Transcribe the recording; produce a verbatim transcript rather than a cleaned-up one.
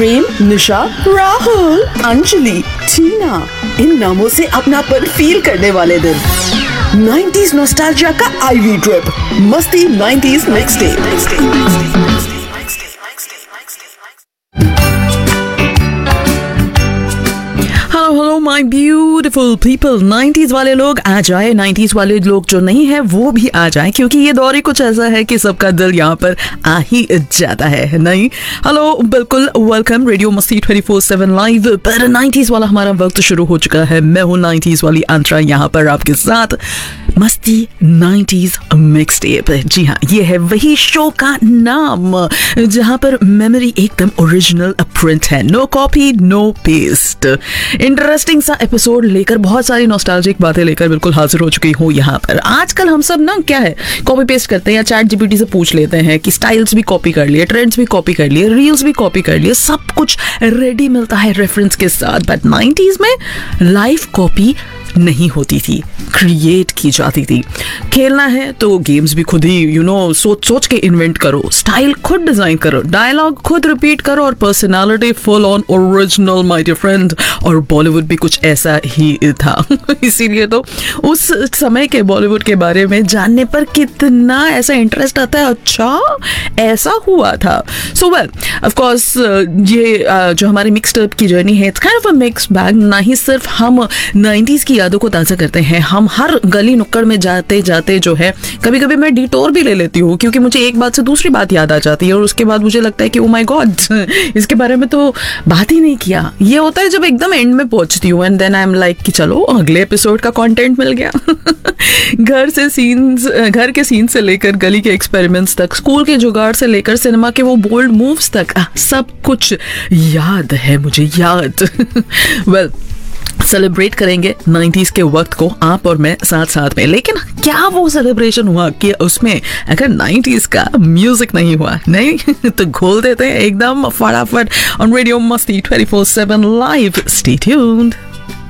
प्रेम, निशा, राहुल, अंजलि, टीना, इन नामों से अपनापन फील करने वाले दिन। नाइंटीज़ नॉस्टैल्जिया का आईवी ट्रिप, मस्ती nineties mixtape. Hello my beautiful people, nineties वाले लोग आ जाए, नाइंटीज़ वाले लोग जो नहीं है वो भी आ जाए, क्योंकि ये दौर ही कुछ ऐसा है कि सबका दिल यहाँ पर आ ही जाता है। नहीं, हेलो, बिल्कुल वेलकम रेडियो मस्ती ट्वेंटी फोर सेवन लाइव पर नाइंटीज़ वाला हमारा वक्त शुरू हो चुका है। मैं हूँ नाइंटीज़ वाली अंतरा, यहाँ पर आपके साथ मस्ती नाइंटीज़ मिक्सटेप। जी हाँ, ये है वही शो का नाम जहाँ पर मेमोरी एकदम ओरिजिनल प्रिंट है, know copy no paste. Interesting सा एपिसोड लेकर, बहुत सारी नॉस्टैल्जिक बातें लेकर बिल्कुल हाजिर हो चुकी हूँ यहाँ पर। आजकल हम सब ना क्या है, कॉपी पेस्ट करते हैं या चैट जीपीटी से पूछ लेते हैं कि स्टाइल्स भी कॉपी कर लिए, ट्रेंड्स भी कॉपी कर लिए, रील्स भी कॉपी कर लिए, सब कुछ रेडी मिलता है रेफरेंस के साथ। बट नाइंटीज़ में लाइव कॉपी नहीं होती थी, क्रिएट की जाती थी। खेलना है तो गेम्स भी खुद ही यू नो सोच सोच के इन्वेंट करो, स्टाइल खुद डिजाइन करो, डायलॉग खुद रिपीट करो और personality full on original my dear friend. और बॉलीवुड भी कुछ ऐसा ही था इसीलिए तो उस समय के बॉलीवुड के बारे में जानने पर कितना ऐसा इंटरेस्ट आता है, अच्छा ऐसा हुआ था। सो वेल ऑफ कोर्स ये uh, जो हमारी मिक्सटेप की जर्नी है, it's kind of a mixed bag. ना ही सिर्फ हम नाइंटीज़ की यादों को ताज़ा करते हैं, हम हर गली नुक्कड़ में जाते जाते जो है कभी कभी मैं डिटोर भी ले लेती हूँ, क्योंकि मुझे एक बात से दूसरी बात याद आ जाती है और उसके बाद मुझे लगता है कि ओ माय गॉड, इसके बारे में तो बात ही नहीं किया। ये होता है जब एकदम एंड में पहुंचती हूँ and then I am like कि चलो अगले एपिसोड का कंटेंट मिल गया। घर से सीन्स, घर के सीन से लेकर गली के एक्सपेरिमेंट्स तक, स्कूल के जुगाड़ से लेकर सिनेमा के वो बोल्ड मूव्स तक, सब कुछ याद है मुझे, याद। वेल well, सेलिब्रेट करेंगे नाइंटीज़ के वक्त को आप और मैं साथ साथ में, लेकिन क्या वो सेलिब्रेशन हुआ कि उसमें अगर नाइंटीज़ का म्यूजिक नहीं हुआ? नहीं तो घोल देते हैं एकदम फटाफट ऑन रेडियो मस्ती twenty four seven live. Stay tuned.